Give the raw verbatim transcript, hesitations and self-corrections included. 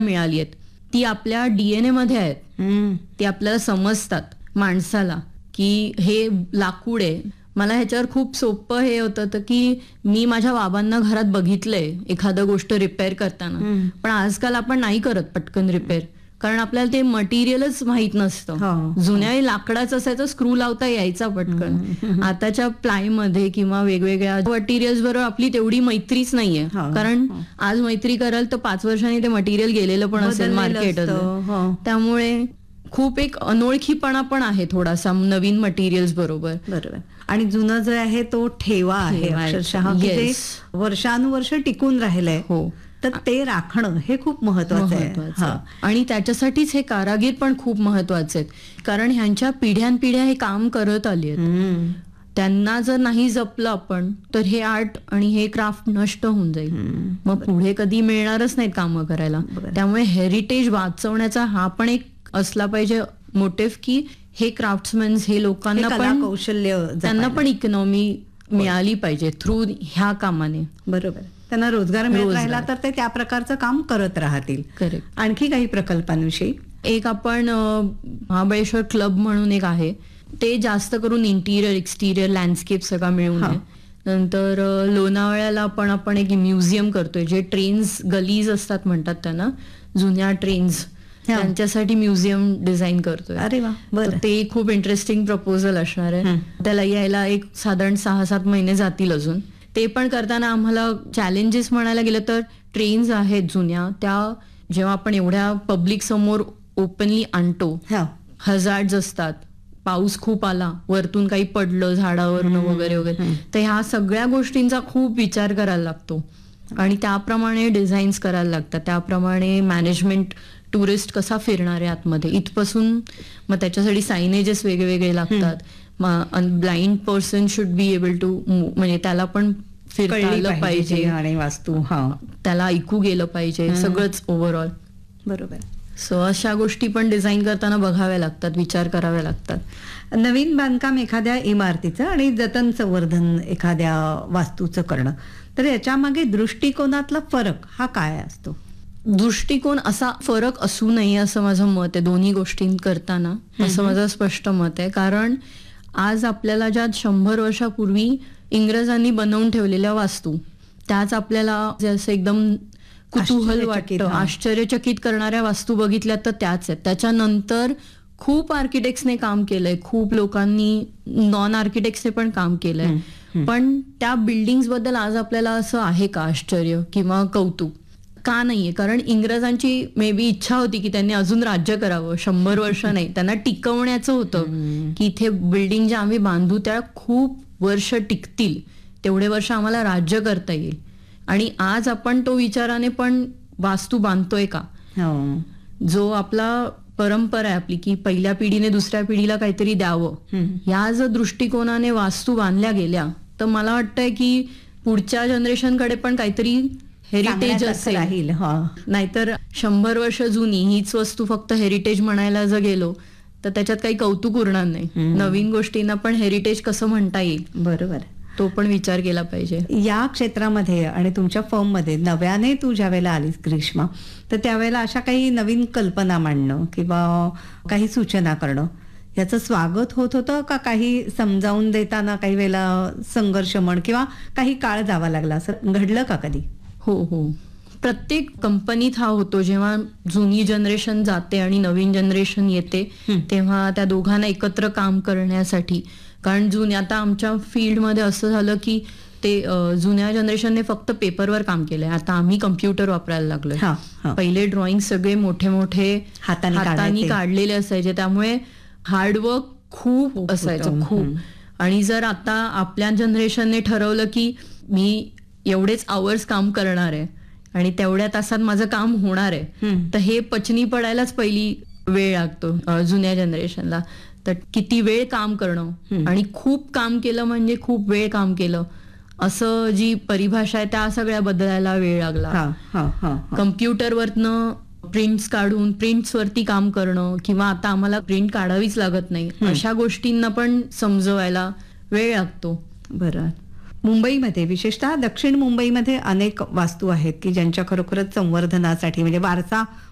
मिळाली आहेत ती आपल्या डीएनए मध्ये आहेत. ती आपल्याला समजतात माणसाला की हे लाकूड आहे. मला ह्याच्यावर खूप सोपं हे होतं की मी माझ्या बाबांना घरात बघितलंय एखादं गोष्ट रिपेअर करताना, पण आजकाल आपण नाही करत पटकन रिपेअर, कारण आपल्याला ते मटेरियलच माहित नसतं. जुन्या लाकडाचं असायचं, स्क्रू लावता यायचा पटकन. आताच्या प्लाय मध्ये किंवा वेगवेगळ्या मटेरियल्स बरोबर आपली तेवढी मैत्रीच नाहीये, कारण आज मैत्री कराल तर पाच वर्षांनी ते मटेरियल गेलेलं पण असेल मार्केट. त्यामुळे खूप एक अनोळखीपणा पण आहे थोडासा नवीन मटेरियल्स बरोबर. बरोबर. आणि जुनं जे आहे तो ठेवा आहे अक्षरशः, ते वर्षानुवर्ष टिकून राहिलंय. हो, तर ते राखणं हे खूप महत्वाचं आहे. आणि त्याच्यासाठीच हे कारागीर पण खूप महत्वाचे आहेत, कारण ह्यांच्या पिढ्यानपिढ्या हे काम करत आली आहेत. त्यांना जर नाही जपलं आपण तर हे आर्ट आणि हे क्राफ्ट नष्ट होऊन जाईल, मग पुढे कधी मिळणारच नाहीत कामं करायला. त्यामुळे हेरिटेज वाचवण्याचा हा पण एक असला पाहिजे मोटिव्ह की हे क्राफ्ट्समॅन्स, हे लोकांना पण कौशल्य, त्यांना पण इकॉनॉमी मिळाली पाहिजे थ्रू ह्या कामाने. बरोबर. त्यांना रोजगार मिळत राहिला तर ते त्या प्रकारचं काम करत राहतील. करेक्ट. आणखी काही प्रकल्पांविषयी? एक आपण महाबळेश्वर क्लब म्हणून एक आहे, ते जास्त करून इंटिरियर एक्सटिरियर लँडस्केप सगळा मिळून आहे. नंतर लोणावळ्याला पण आपण एक म्युझियम करतोय, जे ट्रेन्स गलीज असतात म्हणतात त्यांना, जुन्या ट्रेन्स, त्यांच्यासाठी म्युझियम डिझाईन करतोय. अरे वा. बरं. ते खूप इंटरेस्टिंग प्रपोजल असणार आहे. त्याला यायला एक साधारण सहा सात महिने जातील अजून. ते पण करताना आम्हाला चॅलेंजेस म्हणायला गेलं तर ट्रेन्स आहेत जुन्या, त्या जेव्हा आपण एवढ्या पब्लिक समोर ओपनली आणतो, हजार्ड्स असतात, पाऊस खूप आला, वरतून काही पडलं झाडावरनं वगैरे वगैरे, तर ह्या सगळ्या गोष्टींचा खूप विचार करायला लागतो आणि त्याप्रमाणे डिझाईन्स करायला लागतात. त्याप्रमाणे मॅनेजमेंट, टुरिस्ट कसा फिरणार आहे आतमध्ये इथपासून, मग त्याच्यासाठी सायनेजेस वेगवेगळे लागतात. Blind person should be able to, म्हणजे त्याला पण फिरता आलं पाहिजे आणि वास्तू त्याला ऐकू गेलं पाहिजे, सगळंच ओव्हरऑल. बरोबर. सो अशा गोष्टी पण डिझाईन करताना बघाव्या लागतात, विचार कराव्या लागतात. नवीन बांधकाम एखाद्या इमारतीचं आणि जतन संवर्धन एखाद्या वास्तूचं करणं, तर याच्या मागे दृष्टिकोनातला फरक हा काय असतो? दृष्टिकोन असा फरक असू नये असं माझं मत आहे दोन्ही गोष्टी करताना, असं माझं स्पष्ट मत आहे. कारण आज आपल्याला ज्या शंभर वर्षापूर्वी इंग्रजांनी बनवून ठेवलेल्या वास्तू, त्याच आपल्याला जसं एकदम कुतूहल वाटतं, आश्चर्यचकित करणाऱ्या वास्तू बघितल्या तर त्याच आहेत. त्याच्यानंतर खूप आर्किटेक्ट्सने काम केलंय, खूप लोकांनी नॉन आर्किटेक्ट्सने पण काम केलंय, पण त्या बिल्डिंग्स बद्दल आज आपल्याला असं आहे का आश्चर्य किंवा कौतुक? का नाहीये? कारण इंग्रजांची मे बी इच्छा होती की त्यांनी अजून राज्य करावं, शंभर वर्ष नाही, त्यांना टिकवण्याचं होतं की इथे बिल्डिंग ज्या आम्ही बांधू त्या खूप वर्ष टिकतील, तेवढे वर्ष आम्हाला राज्य करता येईल. आणि आज आपण तो विचाराने पण वास्तू बांधतोय का? जो आपला परंपरा आहे आपली की पहिल्या पिढीने दुसऱ्या पिढीला काहीतरी द्यावं, या जर दृष्टिकोनाने वास्तू बांधल्या गेल्या तर मला वाटतंय की पुढच्या जनरेशनकडे पण काहीतरी हेरिटेज असेल. नाहीतर शंभर वर्ष जुनी हीच वस्तू फक्त हेरिटेज म्हणायला जर गेलो तर त्याच्यात काही कौतुक उरणार नाही. नवीन गोष्टींना पण हेरिटेज कसं म्हणता येईल, बरोबर, तो पण विचार केला पाहिजे. या क्षेत्रामध्ये आणि तुमच्या फर्म मध्ये नव्याने तू ज्या वेळेला आलीस ग्रीष्मा, तर त्यावेळेला अशा काही नवीन कल्पना मांडणं किंवा काही सूचना करणं याचं स्वागत होत होतं का? काही समजावून देताना काही वेळेला संघर्ष म्हण किंवा काही काळ जावा लागला, असं घडलं का कधी? हो हो, प्रत्येक कंपनीत हा होतो. जेव्हा जुनी जनरेशन जाते आणि नवीन जनरेशन येते तेव्हा त्या दोघांना एकत्र काम करण्यासाठी, कारण जुन्या आता आमच्या फील्डमध्ये असं झालं की ते जुन्या जनरेशनने फक्त पेपरवर काम केलंय, आता आम्ही कम्प्युटर वापरायला लागलोय. पहिले ड्रॉइंग सगळे मोठे मोठे हाताने काढलेले असायचे, त्यामुळे हार्डवर्क खूप असायचं खूप. आणि जर आता आपल्या जनरेशनने ठरवलं की मी एवढेच आवर्स काम करणार आहे आणि तेवढ्या तासात माझं काम होणार आहे, तर हे पचनी पडायलाच पहिली वेळ लागतो जुन्या जनरेशनला. तर किती वेळ काम करणं आणि खूप काम केलं म्हणजे खूप वेळ काम केलं असं जी परिभाषा आहे त्या सगळ्या बदलायला वेळ लागला. कम्प्युटरवरनं प्रिंट्स काढून प्रिंट्स वरती काम करणं किंवा आता आम्हाला प्रिंट काढावीच लागत नाही, अशा गोष्टींना पण समजवायला वेळ लागतो. बरं. मुंबईमध्ये विशेषतः दक्षिण मुंबईमध्ये अनेक वास्तू आहेत की ज्यांच्या खरोखरच संवर्धनासाठी म्हणजे वारसा